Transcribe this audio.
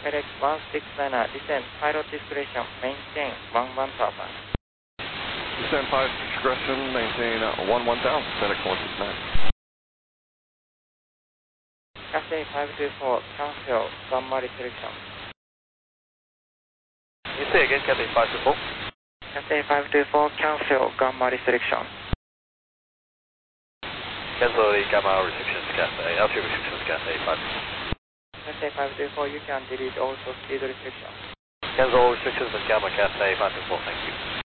FedEx 169, descend, pilot discretion, maintain 11,000. Descend pilot discretion, maintain 11,000, FedEx 169. Cathay 524, cancel, gamma restriction. You say again, Cathay 524? Cathay 524, cancel, gamma restriction. Cancel the gamma restrictions, Cathay, altitude restrictions, Cathay 524. Cathay 524, you can delete also speed restriction. Cancel all restrictions with gamma, Cathay 524, thank you.